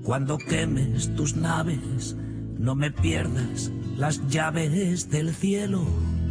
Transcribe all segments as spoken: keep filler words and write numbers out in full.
Cuando quemes tus naves, no me pierdas las llaves del cielo.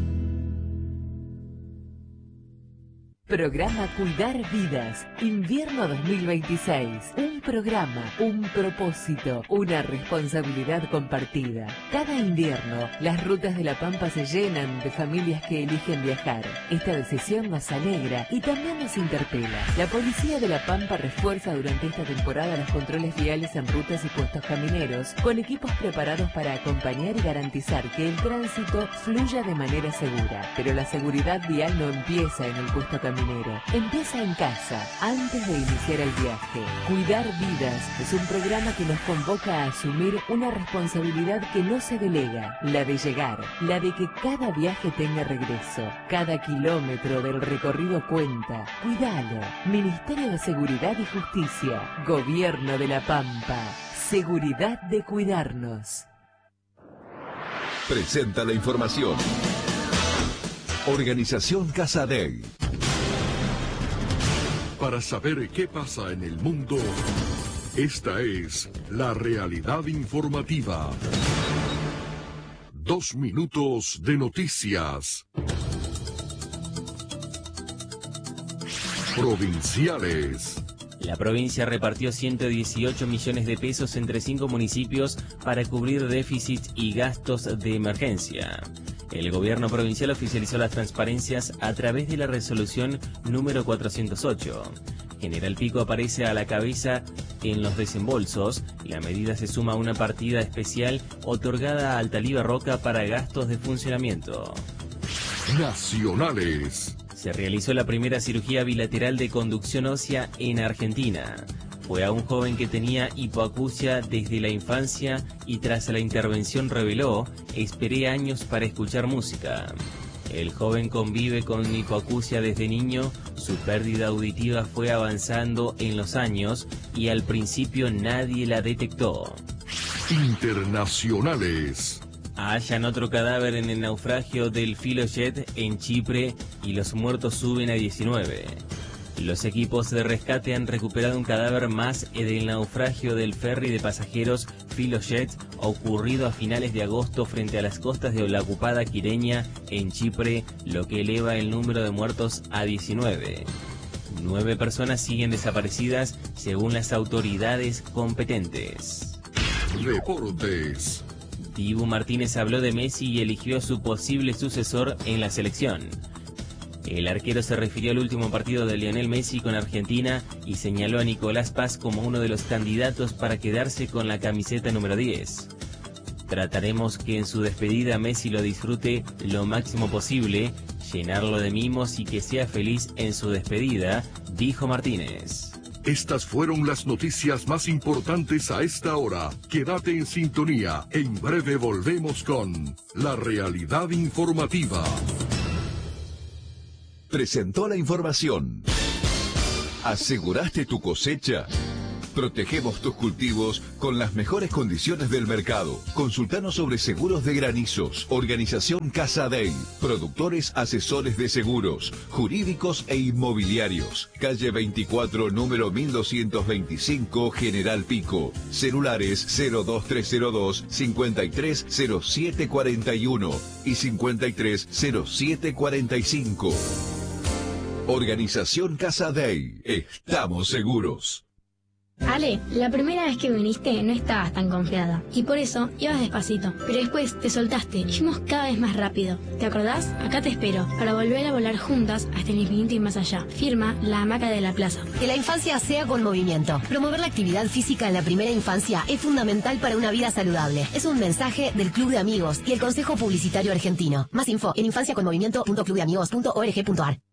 Programa Cuidar Vidas, invierno dos mil veintiséis. Un programa, un propósito, una responsabilidad compartida. Cada invierno, las rutas de La Pampa se llenan de familias que eligen viajar. Esta decisión nos alegra y también nos interpela. La Policía de La Pampa refuerza durante esta temporada los controles viales en rutas y puestos camineros, con equipos preparados para acompañar y garantizar que el tránsito fluya de manera segura. Pero la seguridad vial no empieza en el puesto caminero. Empieza en casa, antes de iniciar el viaje. Cuidar Vidas es un programa que nos convoca a asumir una responsabilidad que no se delega, la de llegar, la de que cada viaje tenga regreso. Cada kilómetro del recorrido cuenta. Cuidalo. Ministerio de Seguridad y Justicia. Gobierno de La Pampa. Seguridad de cuidarnos. Presenta la información. Organización Casadei. Para saber qué pasa en el mundo, esta es la realidad informativa. Dos minutos de noticias. Provinciales. La provincia repartió ciento dieciocho millones de pesos entre cinco municipios para cubrir déficits y gastos de emergencia. El gobierno provincial oficializó las transparencias a través de la resolución número cuatrocientos ocho. General Pico aparece a la cabeza en los desembolsos. La medida se suma a una partida especial otorgada a Altaliba Roca para gastos de funcionamiento. Nacionales. Se realizó la primera cirugía bilateral de conducción ósea en Argentina. Fue a un joven que tenía hipoacusia desde la infancia y tras la intervención reveló: esperé años para escuchar música. El joven convive con hipoacusia desde niño, su pérdida auditiva fue avanzando en los años y al principio nadie la detectó. Internacionales. Hallan otro cadáver en el naufragio del Filojet en Chipre y los muertos suben a diecinueve. Los equipos de rescate han recuperado un cadáver más del naufragio del ferry de pasajeros Filojet ocurrido a finales de agosto frente a las costas de la ocupada Quireña en Chipre, lo que eleva el número de muertos a diecinueve. Nueve personas siguen desaparecidas según las autoridades competentes. Deportes. Dibu Martínez habló de Messi y eligió a su posible sucesor en la selección. El arquero se refirió al último partido de Lionel Messi con Argentina y señaló a Nicolás Paz como uno de los candidatos para quedarse con la camiseta número diez. Trataremos que en su despedida Messi lo disfrute lo máximo posible, llenarlo de mimos y que sea feliz en su despedida, dijo Martínez. Estas fueron las noticias más importantes a esta hora. Quédate en sintonía. En breve volvemos con La Realidad Informativa. Presentó la información. ¿Aseguraste tu cosecha? Protegemos tus cultivos con las mejores condiciones del mercado. Consultanos sobre seguros de granizos. Organización Casadei. Productores asesores de seguros, jurídicos e inmobiliarios. Calle veinticuatro, número mil doscientos veinticinco, General Pico. Celulares cero dos tres cero dos, cincuenta y tres cero siete cuarenta y uno y cincuenta y tres cero siete cuarenta y cinco. Organización Casadei. Estamos seguros. Ale, la primera vez que viniste no estabas tan confiada y por eso ibas despacito, pero después te soltaste y fuimos cada vez más rápido. ¿Te acordás? Acá te espero para volver a volar juntas hasta el infinito y más allá. Firma La Hamaca de la Plaza. Que la infancia sea con movimiento. Promover la actividad física en la primera infancia es fundamental para una vida saludable. Es un mensaje del Club de Amigos y el Consejo Publicitario Argentino. Más info en infancia con movimiento punto club de amigos punto org punto ar.